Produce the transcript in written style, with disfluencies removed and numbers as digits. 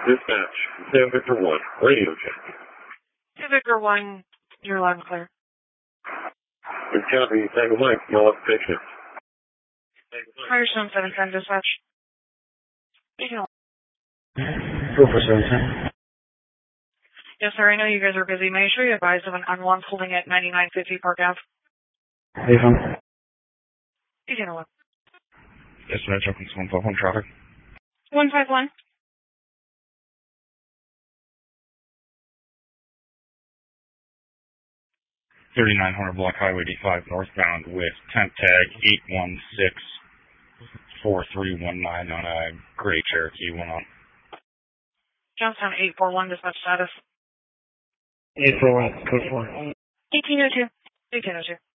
Dispatch, Sam Victor 1, radio check. Sam Victor 1, you're loud and clear. Good copy, Tango Mike, no occupation. Higher Stone 710 dispatch. Go for 710. Yes, sir, I know you guys are busy. May I show you advise of an unwanted holding at 9950 Park Ave? Hey, phone. You know what? Yes, Metro, 151 traffic. 151. 3900 Block Highway D5 northbound with temp tag 8164319 on a gray Cherokee 1 on. Johnstown 841 dispatch status. 841, code 4. 1802. 1802.